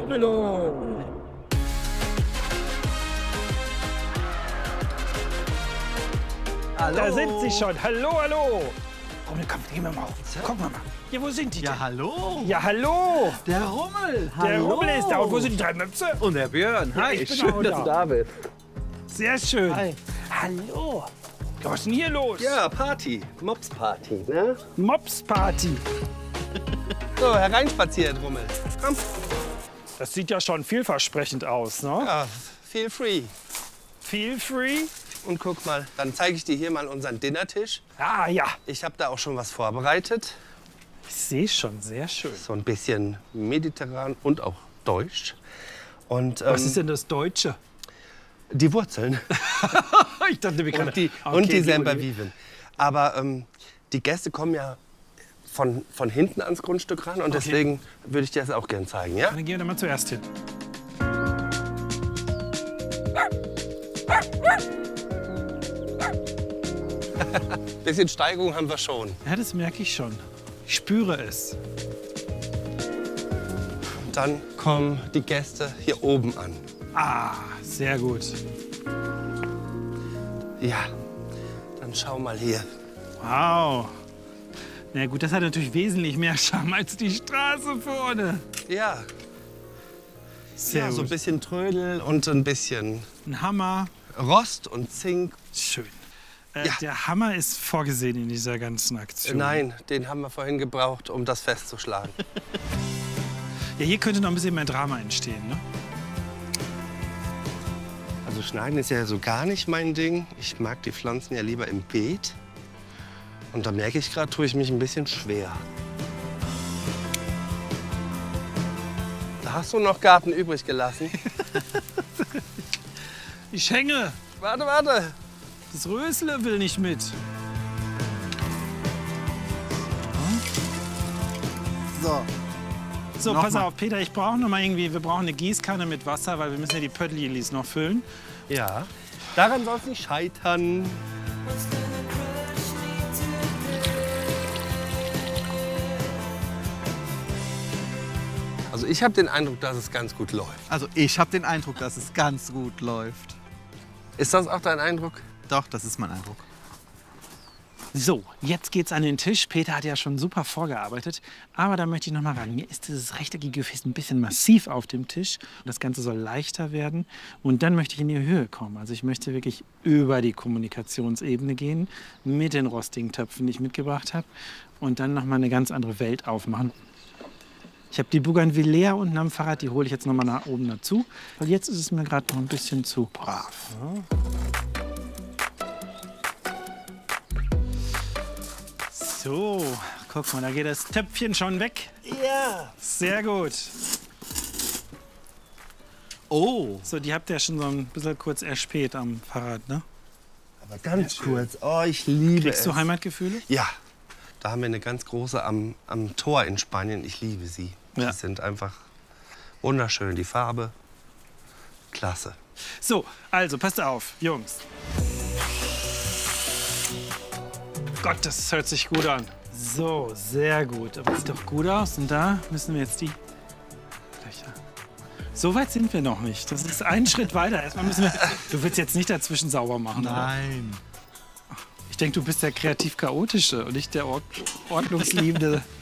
Hallo. Hallo. Da sind sie schon. Hallo, hallo. Komm, komm, gehen wir mal auf. Gucken wir mal. Ja, wo sind die denn? Ja, hallo. Ja, hallo. Der Rummel. Der Rummel ist da. Und wo sind die drei Möpse? Und der Björn. Hi, ich bin schön, auch dass da. du da bist. Sehr schön. Hi. Hallo. Ja, was ist denn hier los? Ja, Party. Mops-Party, ne? Mopsparty. So, hereinspaziert, Rummel. Komm. Das sieht ja schon vielversprechend aus, ne? Ja, feel free. Feel free. Und guck mal, dann zeige ich dir hier mal unseren Dinnertisch. Ah, ja. Ich habe da auch schon was vorbereitet. Ich sehe schon. Sehr schön. So ein bisschen mediterran und auch deutsch. Und Was ist denn das Deutsche? die Wurzeln Ich dachte mir gerade. und die Semperviven. Aber die Gäste kommen ja von hinten ans Grundstück ran und deswegen würde ich dir das auch gerne zeigen, ja? Dann gehen wir da mal zuerst hin. Bisschen Steigung haben wir schon. Ja, das merke ich schon. Ich spüre es. Und dann kommen die Gäste hier oben an. Ah, sehr gut. Ja, dann schau mal hier. Wow. Na gut, das hat natürlich wesentlich mehr Charme als die Straße vorne. Ja, Sehr ja so ein gut. bisschen Trödel und ein bisschen Ein Hammer. Rost und Zink. Schön. Ja. Der Hammer ist vorgesehen in dieser ganzen Aktion. Nein, den haben wir vorhin gebraucht, um das festzuschlagen. Ja, hier könnte noch ein bisschen mehr Drama entstehen, ne? Also schneiden ist ja so gar nicht mein Ding. Ich mag die Pflanzen ja lieber im Beet. Und da merke ich gerade, tue ich mich ein bisschen schwer. Da hast du noch Garten übrig gelassen. Ich hänge. Warte, warte. Das Rösle will nicht mit. So. So, Noch pass mal. auf, Peter, ich brauche noch mal irgendwie, wir brauchen eine Gießkanne mit Wasser, weil wir müssen ja die Pöttlilis noch füllen. Ja, daran soll es nicht scheitern. Also ich habe den Eindruck, dass es ganz gut läuft. Also ich habe den Eindruck, dass es ganz gut läuft. Ist das auch dein Eindruck? Doch, das ist mein Eindruck. So, jetzt geht's an den Tisch. Peter hat ja schon super vorgearbeitet. Aber da möchte ich noch mal ran. Mir ist dieses rechteckige Gefäß ein bisschen massiv auf dem Tisch. Und das Ganze soll leichter werden. Und dann möchte ich in die Höhe kommen. Also ich möchte wirklich über die Kommunikationsebene gehen. Mit den rostigen Töpfen, die ich mitgebracht habe. Und dann noch mal eine ganz andere Welt aufmachen. Ich habe die Bougainvillea unten am Fahrrad. Die hole ich jetzt noch mal nach oben dazu. Weil jetzt ist es mir gerade noch ein bisschen zu brav. So, guck mal, da geht das Töpfchen schon weg. Ja. Sehr gut. Oh. So, die habt ihr schon so ein bisschen kurz erspäht am Fahrrad, ne? Aber ganz kurz. Oh, ich liebe Kriegst es. du Heimatgefühle? Ja. Da haben wir eine ganz große am Tor in Spanien. Ich liebe sie. Ja. Die sind einfach wunderschön. Die Farbe, klasse. So, also passt auf, Jungs. Gott, das hört sich gut an. So, sehr gut. Aber sieht doch gut aus. Und da müssen wir jetzt die Löcher. So weit sind wir noch nicht. Das ist ein Schritt weiter. Erstmal müssen wir. Du willst jetzt nicht dazwischen sauber machen, oder? Nein. Ich denke, du bist der kreativ-chaotische und nicht der ordnungsliebende